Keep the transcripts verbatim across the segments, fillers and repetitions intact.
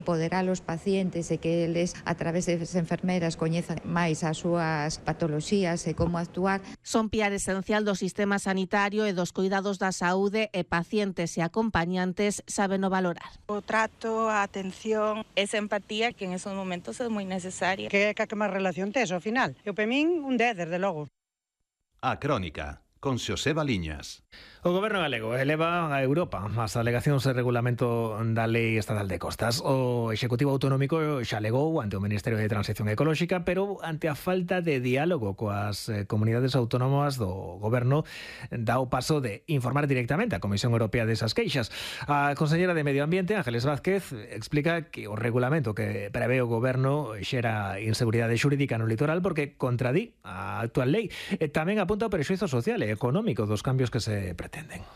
Poderá los pacientes e que eles, a través das enfermeras, coñezan máis as súas patoloxías e como actuar. Son piar esencial do sistema sanitario e dos cuidados da saúde e pacientes e acompañantes saben o valorar. O trato, a atención, esa empatía que en esos momentos é moi necesaria. Que é que máis relación tes ao final? Eu pe min un dez, desde logo. A Crónica, con Xosé Baliñas. O Goberno galego eleva a Europa as alegacións e regulamento da Lei Estatal de Costas. O Executivo Autonómico xa alegou ante o Ministerio de Transición Ecolóxica, pero ante a falta de diálogo coas comunidades autónomas do Goberno dá o paso de informar directamente a Comisión Europea desas queixas. A conselleira de Medio Ambiente, Ángeles Vázquez, explica que o regulamento que prevé o Goberno xera inseguridade xurídica no litoral porque contradí a actual lei e tamén apunta ao prexuízo social e económico dos cambios que se pretenden.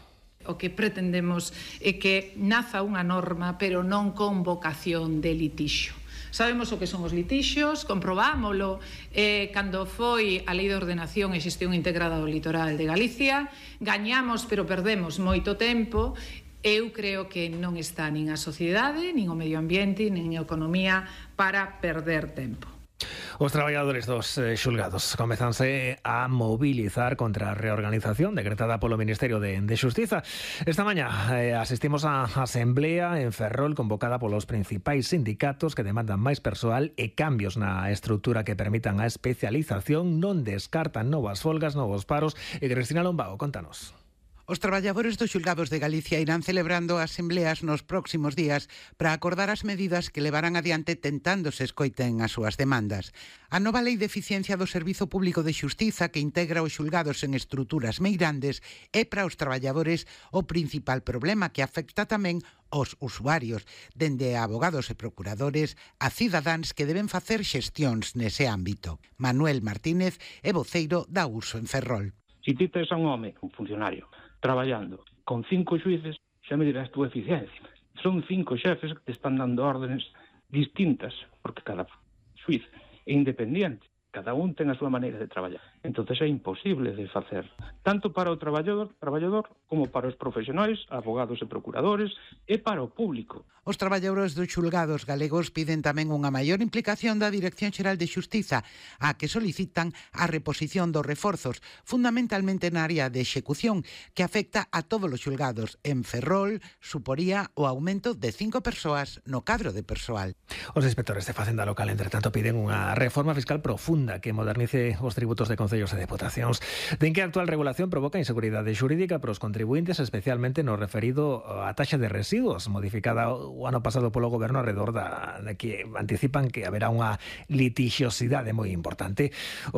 O que pretendemos é que naza unha norma, pero non con vocación de litixio. Sabemos o que son os litixios, comprobámolo eh, cando foi a Lei de Ordenación e Xestión Integrada do Litoral de Galicia. Gañamos, pero perdemos moito tempo. Eu creo que non está nin a sociedade, nin o medio ambiente, nin a economía para perder tempo. Os traballadores dos eh, xulgados comezanse a mobilizar contra a reorganización decretada polo Ministerio de, de Xustiza. Esta mañá eh, asistimos a asemblea en Ferrol convocada polos principais sindicatos que demandan máis persoal e cambios na estrutura que permitan a especialización, non descartan novas folgas, novos paros. E Cristina Lombao, contanos. Os traballadores dos xulgados de Galicia irán celebrando asembleas nos próximos días para acordar as medidas que levarán adiante tentando se escoiten as súas demandas. A nova Lei de Eficiencia do Servizo Público de Xustiza que integra os xulgados en estruturas meirandes é para os traballadores o principal problema que afecta tamén os usuarios, dende a abogados e procuradores a cidadáns que deben facer xestións nese ámbito. Manuel Martínez é voceiro da U S O en Ferrol. Si ti tes a un home, un funcionario, traballando con cinco xuíces, xa me dirás tú a eficiencia. Son cinco xefes que te están dando órdenes distintas, porque cada xuiz é independiente, cada un ten a súa maneira de traballar. Entonces é imposible de facer, tanto para o traballador, traballador como para os profesionais, abogados e procuradores, e para o público. Os traballadores dos xulgados galegos piden tamén unha maior implicación da Dirección Xeral de Xustiza, a que solicitan a reposición dos reforzos, fundamentalmente na área de execución, que afecta a todos os xulgados. En Ferrol suporía o aumento de cinco persoas no cadro de persoal. Os inspectores de Facenda Local, entre tanto, piden unha reforma fiscal profunda que modernice os tributos de concellos e deputacións. Den que a actual regulación provoca inseguridade xurídica para os contribuintes, especialmente no referido á taxa de residuos, modificada o ano pasado polo Goberno alrededor da, de que anticipan que haberá unha litixiosidade moi importante.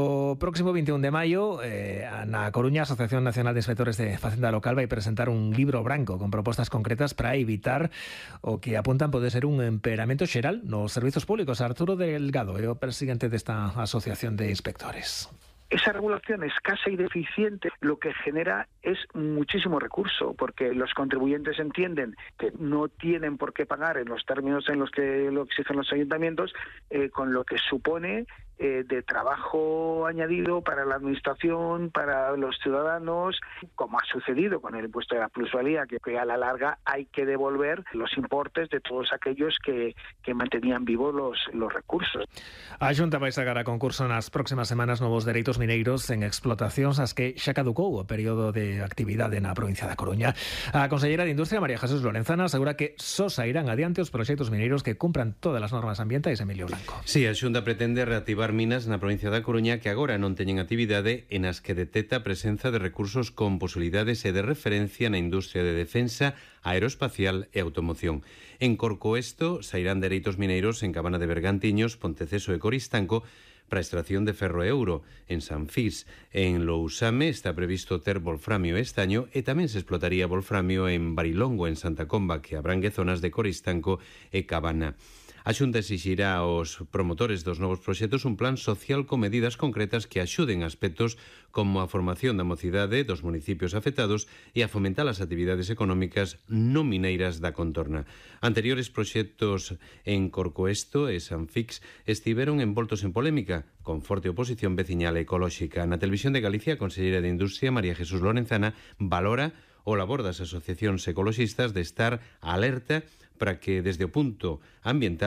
O próximo vinte e un de maio, eh, na Coruña, a Asociación Nacional de Inspectores de Facenda Local vai presentar un libro branco con propostas concretas para evitar o que apuntan pode ser un empeoramento xeral nos servizos públicos. Arturo Delgado é o presidente desta Asociación de Inspectores. Esa regulación escasa y deficiente lo que genera es muchísimo recurso, porque los contribuyentes entienden que no tienen por qué pagar en los términos en los que lo exigen los ayuntamientos, eh, con lo que supone eh, de trabajo añadido para la administración, para los ciudadanos, como ha sucedido con el impuesto de la plusvalía, que, que a la larga hay que devolver los importes de todos aquellos que, que mantenían vivos los, los recursos. A Xunta vai sacar a concurso nas próximas semanas novos dereitos mineiros en explotacións as que xa caducou o período de actividade na provincia da Coruña. A conselleira de Industria, María Jesús Lorenzana, asegura que só sairán adiante os proxectos mineiros que cumpran todas as normas ambientais. Emilio Blanco. Sí, a Xunta pretende reactivar minas na provincia da Coruña que agora non teñen actividade e nas que detecta a presenza de recursos con posibilidades e de referencia na industria de defensa, aeroespacial e automoción. En Corcoesto sairán dereitos mineiros en Cabana de Bergantiños, Ponteceso e Coristanco para a extracción de ferro e ouro. En San Fis, en Lousame, está previsto ter wolframio e estaño e tamén se explotaría wolframio en Barilongo, en Santa Comba, que abrangue zonas de Coristanco e Cabana. A Xunta exixirá aos promotores dos novos proxectos un plan social con medidas concretas que axuden a aspectos como a formación da mocidade dos municipios afectados e a fomentar as actividades económicas non mineiras da contorna. Anteriores proxectos en Corcoesto e San Fix estiveron envoltos en polémica, con forte oposición veciñal e ecolóxica. Na Televisión de Galicia, a conselleira de Industria, María Jesús Lorenzana, valora o labor das asociacións ecoloxistas de estar alerta para que desde o punto ambiental